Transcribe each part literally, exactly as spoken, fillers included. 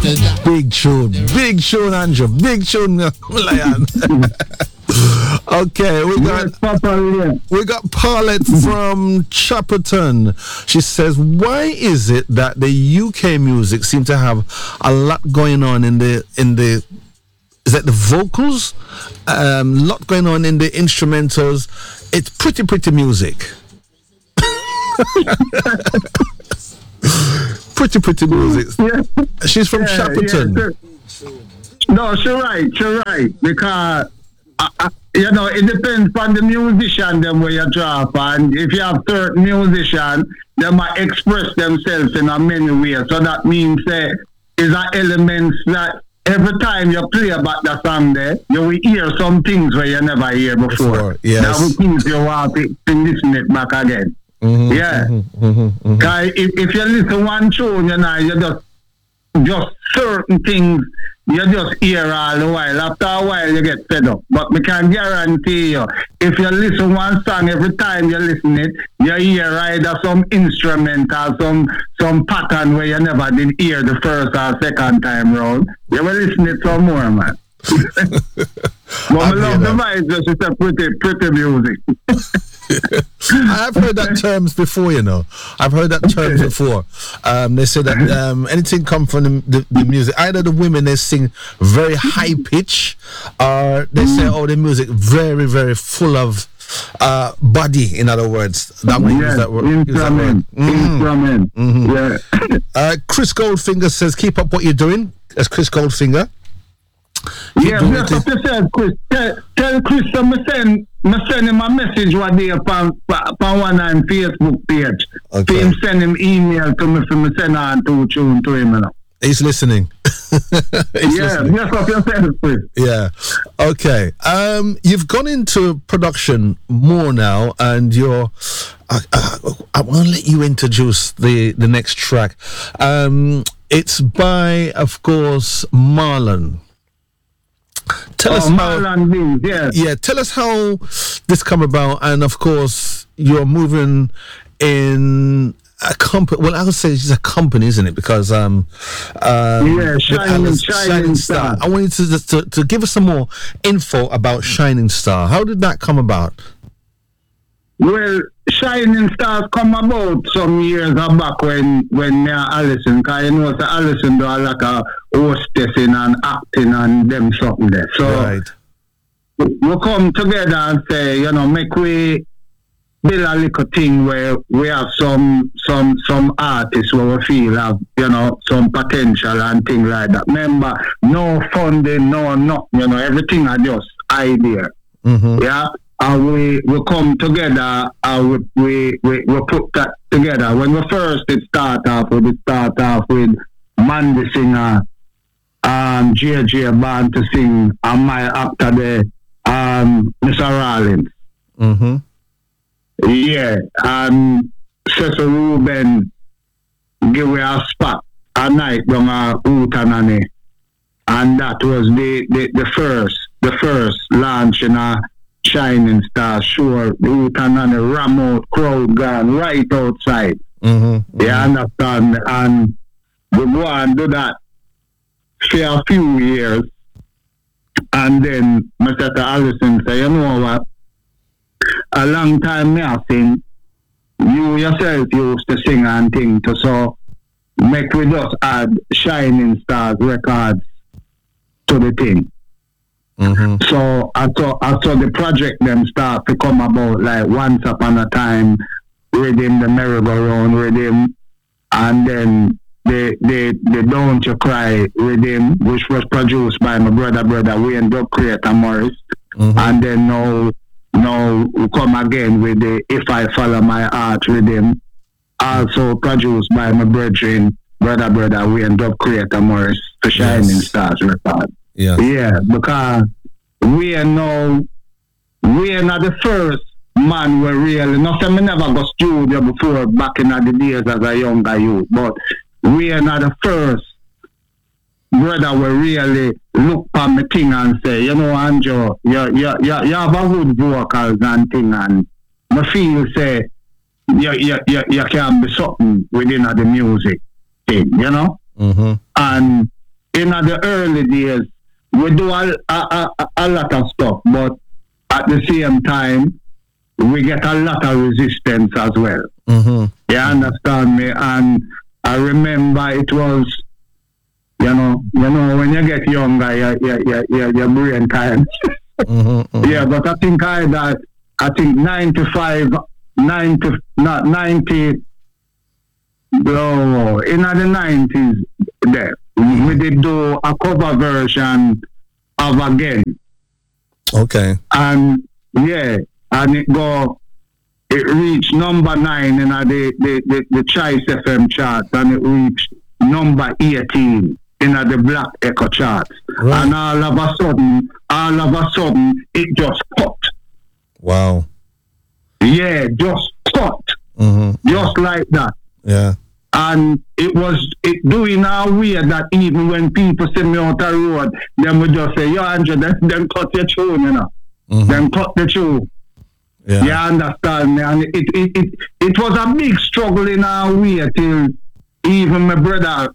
Big tune, big tune, Andrew, big tune, Lion. Okay, we got we got Paulette from Chapperton. She says, "Why is it that the U K music seem to have a lot going on in the in the is that the vocals, um, lot going on in the instrumentals? It's pretty pretty music." Pretty pretty music. Yeah. She's from yeah, Chapperton. Yeah, no, she's right. She's right because. Uh, uh, you know, it depends on the musician them where you drop, and if you have certain musician, they might express themselves in a many ways. So that means uh, is a elements that every time you play about the song there, you will hear some things where you never hear before. before yes. That will things you want to, to listen it back again. Mm-hmm, yeah. Mm-hmm, mm-hmm, mm-hmm. If, if you listen one tune, you know, you just just certain things you just hear all the while. After a while, you get fed up. But we can guarantee you, if you listen one song, every time you listen it, you hear either some instrument or some some pattern where you never did hear the first or second time round. You will listen it some more, man. But I love the vibes, just it's a pretty, pretty music. I've heard that terms before, you know. I've heard that terms before. Um, they say that um, anything come from the, the, the music. Either the women, they sing very high pitch, or they say, oh, the music very, very full of uh, body. In other words, that one yes, use that word. Instrument, instrument. Mm-hmm. Yeah. Uh, Chris Goldfinger says, "Keep up what you're doing." That's Chris Goldfinger. Keep yeah, that's what you said, Chris. Tell, tell Chris to me send, me send him a message one day upon, upon one on Facebook page. Okay. For him send him email to me for me send on two tune to him. You know. He's listening. He's yeah, listening. That's what you said, Chris. Yeah. Okay. Um, you've gone into production more now, and you're. Uh, uh, I want to let you introduce the, the next track. Um, it's by, of course, Marlon. Tell oh, us how, Beans, yeah. yeah. Tell us how this come about, and of course you're moving in a company. Well, I would say it's a company, isn't it? Because um, um yeah, Shining, Shining, Shining Star. Star. I want you to, to to give us some more info about Shining Star. How did that come about? Well, Shining Stars come about some years back when when me and Alison, because you know, so Alison do a lot of hostessing and acting and them something there. So right. we come together and say, you know, make we build a little thing where we have some some some artists where we feel have, you know, some potential and things like that. Remember, no funding, no nothing, you know, everything are just idea. Mm-hmm. Yeah. And we, we come together and we, we, we, we put that together. When we first did start off, we did start off with Mandy Singer, um, J J Band to sing, and my after the um, Mister Rollins. Mm-hmm. Yeah, and Cecil Ruben give me a spot a night down a Utanani. And that was the, the, the first, the first launch in a Shining Star, sure, the Utanani ram out, crowd gone right outside. Mm-hmm, you mm-hmm. understand? And we go and do that for a few years. And then Mister Allison say, you know what? A long time me I sing, you yourself used to sing and thing to so make we just add Shining Stars records to the thing. Mm-hmm. So I saw I saw the project them start to come about like Once Upon a Time, Rhythm, the Merry-Go-Round Rhythm, and then the the the Don't You Cry Rhythm, which was produced by my brother brother Wayne Dub Creator Morris, mm-hmm. and then now now we come again with the If I Follow My Heart Rhythm, also produced by my brethren brother brother Wayne Dub Creator Morris for Shining yes. Stars record. Yeah, yeah, because we are now, we are not the first man we really, not that we never go studio before back in the days as a younger youth, but we are not the first brother we really look at me thing and say, you know, Andrew, you, you, you, you have a good vocals and thing, and I feel say, you, you, you, you can be something within the music thing, you know? Mm-hmm. And in the early days, we do a, a, a, a lot of stuff, but at the same time, we get a lot of resistance as well. Mm-hmm. You understand me? And I remember it was, you know, you know, when you get younger, your your your, your, your brain kind. mm-hmm, mm-hmm. Yeah, but I think I that I think ninety-five, ninety, not ninety. No, in the nineties, there we did do a cover version of Again. Okay. And yeah, and it go, it reached number nine in the the the, the Choice F M chart, and it reached number eighteen in the Black Echo chart. Right. And all of a sudden, all of a sudden, it just popped. Wow. Yeah, just popped, Mm-hmm. just like that. Yeah. And it was it doing a way that even when people see me out the road, them would just say, yo, Andrew, then, then cut your tune, you know. Mm-hmm. Then cut the tune. Yeah. You understand me? And it, it, it, it was a big struggle in our way till even my brother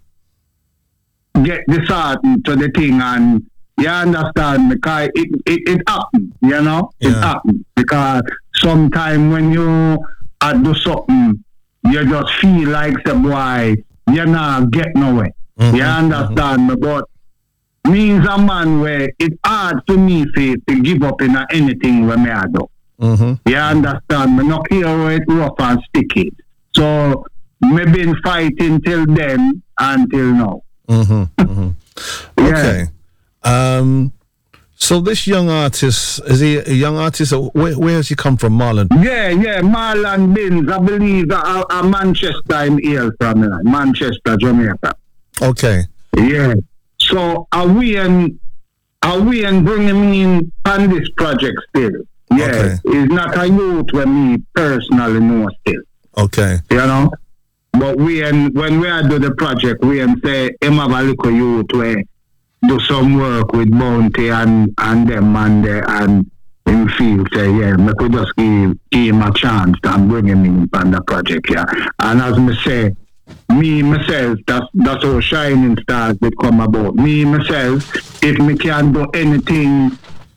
get disheartened to the thing, and you understand me? Because it, it, it happened, you know? Yeah. It happened. Because sometimes when you uh, do something, you just feel like, say, boy, you're not getting nowhere. Mm-hmm. You understand mm-hmm. me? But means a man where it's hard for me to, to give up in anything when I do. Mm-hmm. You understand me? Not care where it's rough and sticky. So, me been fighting till then until now. Mm-hmm. Mm-hmm. Okay. Yeah. Um, so this young artist, is he a young artist? Or where, where has he come from, Marlon? Yeah, yeah, Marlon Binns, I believe a, a Manchester in here from uh, Manchester, Jamaica. Okay. Yeah. So are we and are we and bringing me in on this project still? Yeah. Okay. It's not a youth when me personally know still. Okay. You know? But we and when we are do the project, we and say him have a little youth where do some work with Bounty and, and them and there and him feel say, yeah, we could just give, give him a chance and bring him in on the project, yeah. And as me say, me myself, that's that's how Shining Stars would come about. Me myself, if me can do anything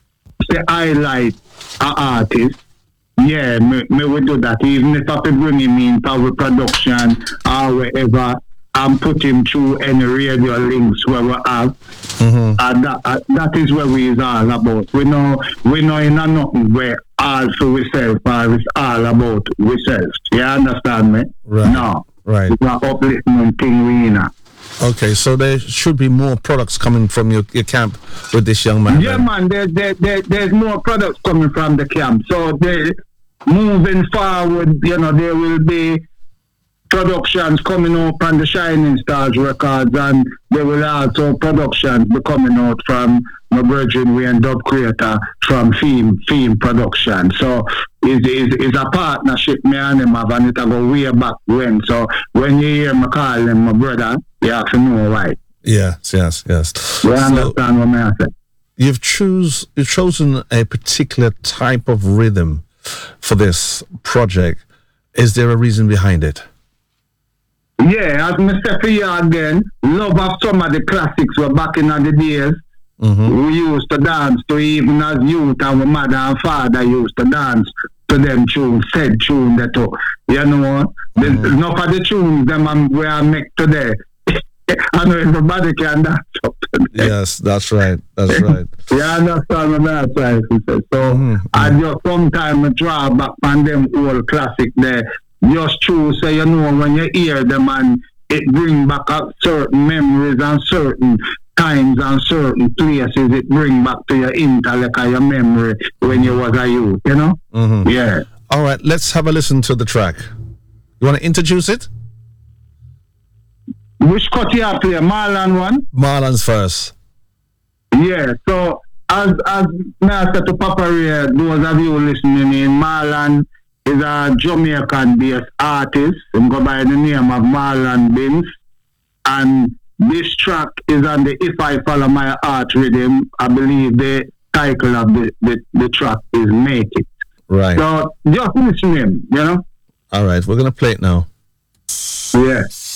to highlight an artist, yeah, me, me would do that. Even if I could bring him in power production or wherever and put him through any radio links where we have. Mm-hmm. And that, uh, that is where we is all about. We know we know in a nothing where all for ourselves or it's all about ourselves. You understand me? Right. No. Right. It's an upliftment thing we know. Okay, so there should be more products coming from your, your camp with this young man. Yeah, then. man, there, there, there, there's more products coming from the camp. So they moving forward, you know, there will be productions coming up on the Shining Stars records, and there will also productions be coming out from my Virgin Way and Dub Creator from Theme Theme Production. So it's, it's, it's a partnership me and him have, and it go way back when. So when you hear me call him my brother, you have to know why. Yes, yes, yes. You So understand what I say? you've choose you've chosen a particular type of rhythm for this project. Is there a reason behind it? Yeah, as me say for you again, love of some of the classics were back in the days. Mm-hmm. We used to dance to, even as youth, and my mother and father used to dance to them tunes, said tune that too. You know, there's Mm-hmm. enough of the tunes them um, we are make today. I know everybody can dance up to them. Yes, that's right. That's right. You understand what I'm trying to say? So Mm-hmm. I just sometimes draw back on them old classic there. Just true, so you know when you hear them and it bring back up certain memories and certain times and certain places. It bring back to your intellect and your memory when you was a youth, you know? Mm-hmm. Yeah. All right, let's have a listen to the track. You want to introduce it? Which cut you up here? Marlon one? Marlon's first. Yeah, so as as I said to Papa Ray, those of you listening in, Marlon is a Jamaican-based artist. He go by the name of Marlon Binns. And this track is on the If I Follow My Heart rhythm. I believe the title of the, the, the track is Make It. Right. So just listen to him, you know? All right, we're going to play it now. Yeah.